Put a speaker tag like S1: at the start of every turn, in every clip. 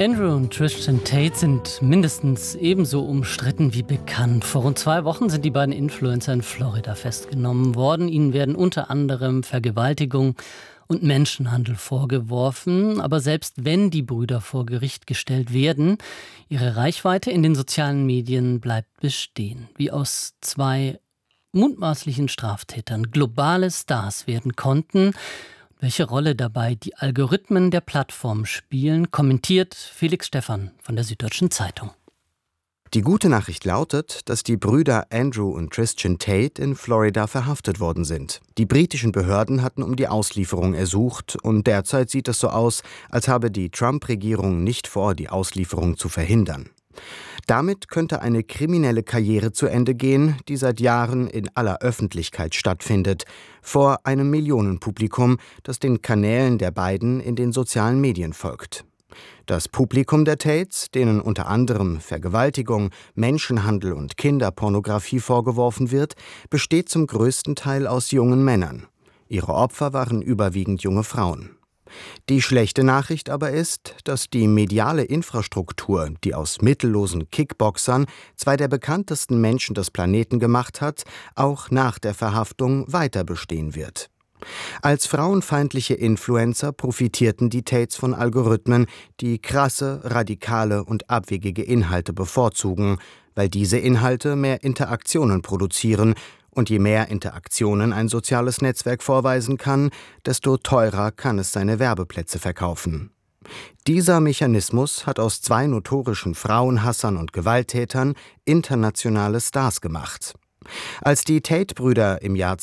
S1: Andrew und Tristan Tate sind mindestens ebenso umstritten wie bekannt. Vor rund 2 Wochen sind die beiden Influencer in Florida festgenommen worden. Ihnen werden unter anderem Vergewaltigung und Menschenhandel vorgeworfen. Aber selbst wenn die Brüder vor Gericht gestellt werden, ihre Reichweite in den sozialen Medien bleibt bestehen. Wie aus 2 mutmaßlichen Straftätern globale Stars werden konnten. Welche Rolle dabei die Algorithmen der Plattform spielen, kommentiert Felix Stephan von der Süddeutschen Zeitung.
S2: Die gute Nachricht lautet, dass die Brüder Andrew und Tristan Tate in Florida verhaftet worden sind. Die britischen Behörden hatten um die Auslieferung ersucht und derzeit sieht es so aus, als habe die Trump-Regierung nicht vor, die Auslieferung zu verhindern. Damit könnte eine kriminelle Karriere zu Ende gehen, die seit Jahren in aller Öffentlichkeit stattfindet, vor einem Millionenpublikum, das den Kanälen der beiden in den sozialen Medien folgt. Das Publikum der Tates, denen unter anderem Vergewaltigung, Menschenhandel und Kinderpornografie vorgeworfen wird, besteht zum größten Teil aus jungen Männern. Ihre Opfer waren überwiegend junge Frauen. Die schlechte Nachricht aber ist, dass die mediale Infrastruktur, die aus mittellosen Kickboxern 2 der bekanntesten Menschen des Planeten gemacht hat, auch nach der Verhaftung weiter bestehen wird. Als frauenfeindliche Influencer profitierten die Tates von Algorithmen, die krasse, radikale und abwegige Inhalte bevorzugen, weil diese Inhalte mehr Interaktionen produzieren. Und je mehr Interaktionen ein soziales Netzwerk vorweisen kann, desto teurer kann es seine Werbeplätze verkaufen. Dieser Mechanismus hat aus 2 notorischen Frauenhassern und Gewalttätern internationale Stars gemacht. Als die Tate-Brüder im Jahr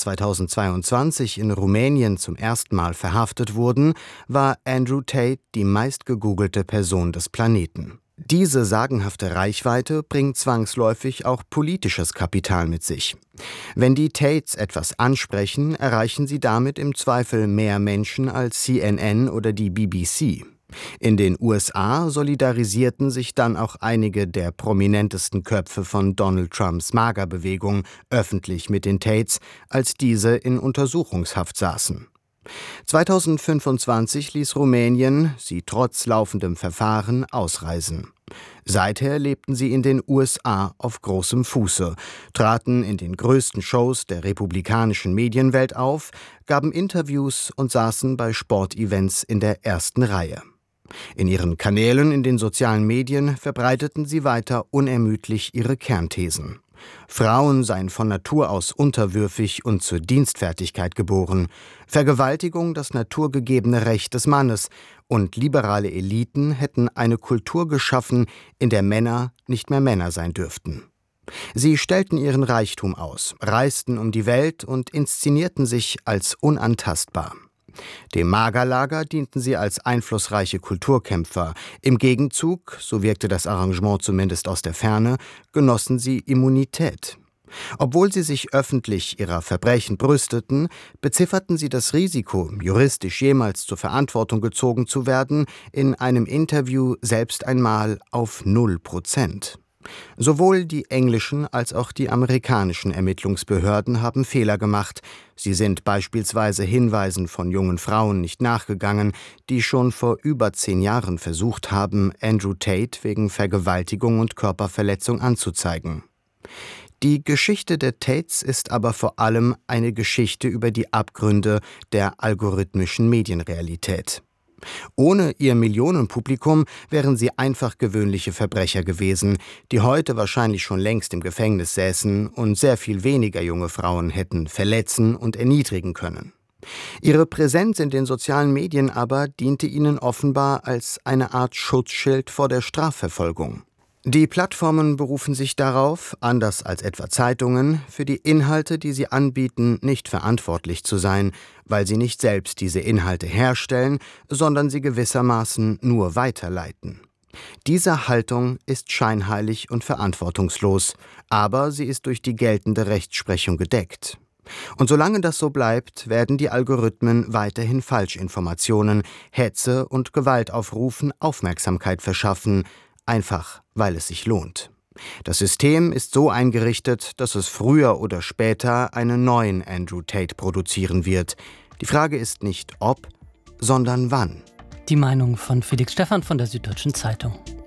S2: 2022 in Rumänien zum ersten Mal verhaftet wurden, war Andrew Tate die meistgegoogelte Person des Planeten. Diese sagenhafte Reichweite bringt zwangsläufig auch politisches Kapital mit sich. Wenn die Tates etwas ansprechen, erreichen sie damit im Zweifel mehr Menschen als CNN oder die BBC. In den USA solidarisierten sich dann auch einige der prominentesten Köpfe von Donald Trumps MAGA-Bewegung öffentlich mit den Tates, als diese in Untersuchungshaft saßen. 2025 ließ Rumänien sie trotz laufendem Verfahren ausreisen. Seither lebten sie in den USA auf großem Fuße, traten in den größten Shows der republikanischen Medienwelt auf, gaben Interviews und saßen bei Sportevents in der ersten Reihe. In ihren Kanälen in den sozialen Medien verbreiteten sie weiter unermüdlich ihre Kernthesen. Frauen seien von Natur aus unterwürfig und zur Dienstfertigkeit geboren, Vergewaltigung das naturgegebene Recht des Mannes und liberale Eliten hätten eine Kultur geschaffen, in der Männer nicht mehr Männer sein dürften. Sie stellten ihren Reichtum aus, reisten um die Welt und inszenierten sich als unantastbar. Dem MAGA-Lager dienten sie als einflussreiche Kulturkämpfer. Im Gegenzug, so wirkte das Arrangement zumindest aus der Ferne, genossen sie Immunität. Obwohl sie sich öffentlich ihrer Verbrechen brüsteten, bezifferten sie das Risiko, juristisch jemals zur Verantwortung gezogen zu werden, in einem Interview selbst einmal auf 0%. Sowohl die englischen als auch die amerikanischen Ermittlungsbehörden haben Fehler gemacht. Sie sind beispielsweise Hinweisen von jungen Frauen nicht nachgegangen, die schon vor über 10 Jahren versucht haben, Andrew Tate wegen Vergewaltigung und Körperverletzung anzuzeigen. Die Geschichte der Tates ist aber vor allem eine Geschichte über die Abgründe der algorithmischen Medienrealität. Ohne ihr Millionenpublikum wären sie einfach gewöhnliche Verbrecher gewesen, die heute wahrscheinlich schon längst im Gefängnis säßen und sehr viel weniger junge Frauen hätten verletzen und erniedrigen können. Ihre Präsenz in den sozialen Medien aber diente ihnen offenbar als eine Art Schutzschild vor der Strafverfolgung. Die Plattformen berufen sich darauf, anders als etwa Zeitungen, für die Inhalte, die sie anbieten, nicht verantwortlich zu sein, weil sie nicht selbst diese Inhalte herstellen, sondern sie gewissermaßen nur weiterleiten. Diese Haltung ist scheinheilig und verantwortungslos, aber sie ist durch die geltende Rechtsprechung gedeckt. Und solange das so bleibt, werden die Algorithmen weiterhin Falschinformationen, Hetze und Gewaltaufrufen Aufmerksamkeit verschaffen, einfach weil es sich lohnt. Das System ist so eingerichtet, dass es früher oder später einen neuen Andrew Tate produzieren wird. Die Frage ist nicht ob, sondern wann.
S1: Die Meinung von Felix Stephan von der Süddeutschen Zeitung.